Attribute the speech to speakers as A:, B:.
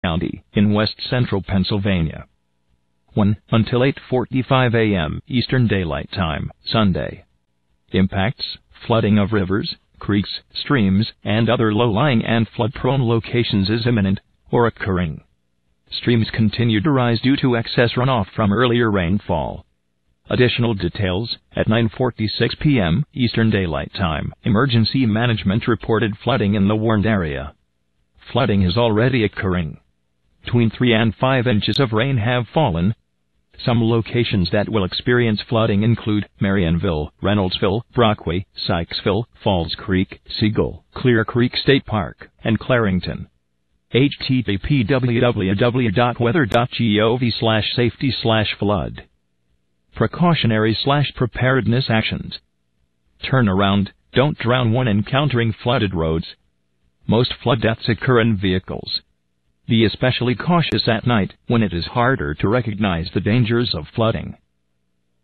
A: County, in west-central Pennsylvania. 1 until 8:45 a.m. Eastern Daylight Time, Sunday. Impacts: flooding of rivers, creeks, streams, and other low-lying and flood-prone locations is imminent or occurring. Streams continue to rise due to excess runoff from earlier rainfall. Additional details: at 9:46 p.m. Eastern Daylight Time, Emergency Management reported flooding in the warned area. Flooding is already occurring. Between 3 and 5 inches of rain have fallen. Some locations that will experience flooding include Marionville, Reynoldsville, Brockway, Sykesville, Falls Creek, Siegel, Clear Creek State Park, and Clarington. http://weather.gov/safety/flood. Precautionary/preparedness actions. Turn around, don't drown when encountering flooded roads. Most flood deaths occur in vehicles. Be especially cautious at night when it is harder to recognize the dangers of flooding.